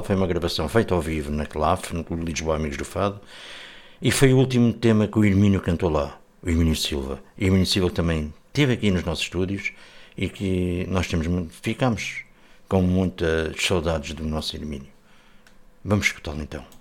foi uma gravação feita ao vivo na CLAF, no Clube de Lisboa Amigos do Fado, e foi o último tema que o Hermínio cantou lá, o Hermínio Silva. E o Hermínio Silva também esteve aqui nos nossos estúdios e que nós ficamos com muitas saudades do nosso Hermínio. Vamos escutá-lo então.